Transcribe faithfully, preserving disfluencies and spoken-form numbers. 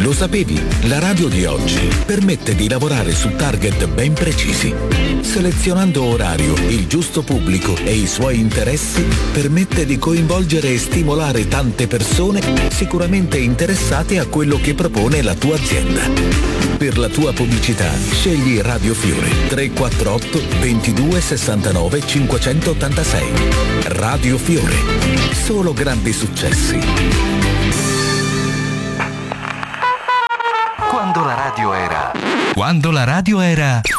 Lo sapevi? La radio di oggi permette di lavorare su target ben precisi. Selezionando orario, il giusto pubblico e i suoi interessi, permette di coinvolgere e stimolare tante persone sicuramente interessate a quello che propone la tua azienda. Per la tua pubblicità, scegli Radio Fiore tre quattro otto ventidue sessantanove cinquecentottantasei. Radio Fiore. Solo grandi successi. Quando la radio era... Quando la radio era...